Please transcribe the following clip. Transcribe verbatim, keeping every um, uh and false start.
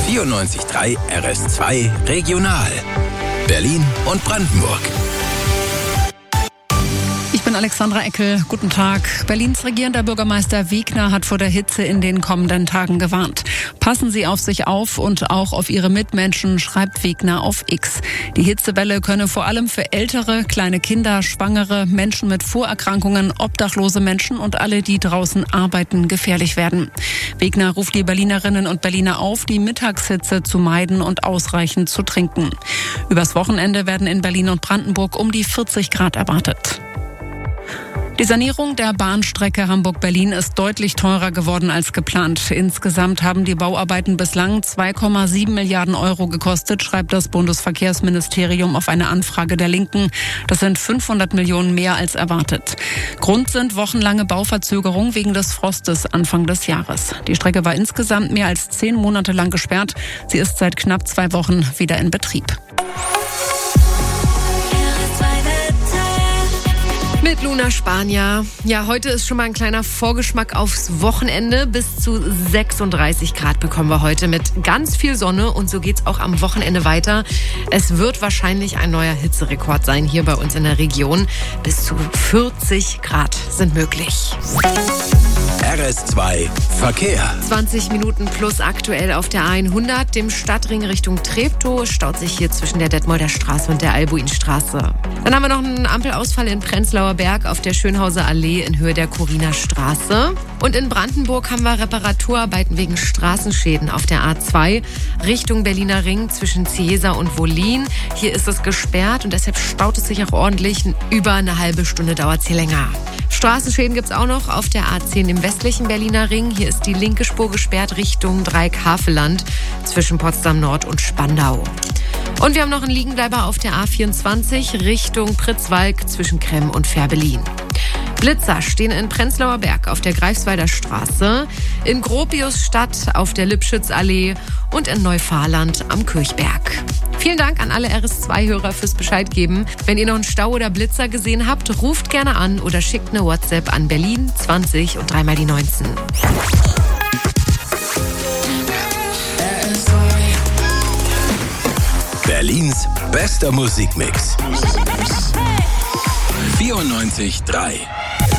vierundneunzig Komma drei R S zwei Regional. Berlin und Brandenburg. Ich bin Alexandra Eckel. Guten Tag. Berlins regierender Bürgermeister Wegner hat vor der Hitze in den kommenden Tagen gewarnt. Passen Sie auf sich auf und auch auf Ihre Mitmenschen, schreibt Wegner auf X. Die Hitzewelle könne vor allem für ältere, kleine Kinder, Schwangere, Menschen mit Vorerkrankungen, obdachlose Menschen und alle, die draußen arbeiten, gefährlich werden. Wegner ruft die Berlinerinnen und Berliner auf, die Mittagshitze zu meiden und ausreichend zu trinken. Übers Wochenende werden in Berlin und Brandenburg um die vierzig Grad erwartet. Die Sanierung der Bahnstrecke Hamburg-Berlin ist deutlich teurer geworden als geplant. Insgesamt haben die Bauarbeiten bislang zwei Komma sieben Milliarden Euro gekostet, schreibt das Bundesverkehrsministerium auf eine Anfrage der Linken. Das sind fünfhundert Millionen mehr als erwartet. Grund sind wochenlange Bauverzögerungen wegen des Frostes Anfang des Jahres. Die Strecke war insgesamt mehr als zehn Monate lang gesperrt. Sie ist seit knapp zwei Wochen wieder in Betrieb. Mit Luna Spanier. Ja, heute ist schon mal ein kleiner Vorgeschmack aufs Wochenende. Bis zu sechsunddreißig Grad bekommen wir heute mit ganz viel Sonne. Und so geht's auch am Wochenende weiter. Es wird wahrscheinlich ein neuer Hitzerekord sein hier bei uns in der Region. Bis zu vierzig Grad sind möglich. R S zwei Verkehr. zwanzig Minuten plus aktuell auf der A hundert, dem Stadtring Richtung Treptow. Staut sich hier zwischen der Detmolder Straße und der Albuinstraße. Dann haben wir noch einen Ampelausfall in Prenzlauer Berg auf der Schönhauser Allee in Höhe der Coriner Straße. Und in Brandenburg haben wir Reparaturarbeiten wegen Straßenschäden auf der A zwei Richtung Berliner Ring zwischen Ciesa und Wollin. Hier ist es gesperrt und deshalb staut es sich auch ordentlich. Über eine halbe Stunde dauert es hier länger. Straßenschäden gibt es auch noch auf der A zehn im westlichen Berliner Ring. Hier ist die linke Spur gesperrt Richtung Dreieck-Havelland zwischen Potsdam Nord und Spandau. Und wir haben noch einen Liegenbleiber auf der A vierundzwanzig Richtung Pritzwalk zwischen Kremm und Fährberlin. Blitzer stehen in Prenzlauer Berg auf der Greifswalder Straße, in Gropiusstadt auf der Lipschützallee und in Neufahrland am Kirchberg. Vielen Dank an alle R S zwei Hörer fürs Bescheid geben. Wenn ihr noch einen Stau oder Blitzer gesehen habt, ruft gerne an oder schickt eine WhatsApp an Berlin zwanzig und dreimal die neunzehn. Berlins bester Musikmix. vierundneunzig Komma drei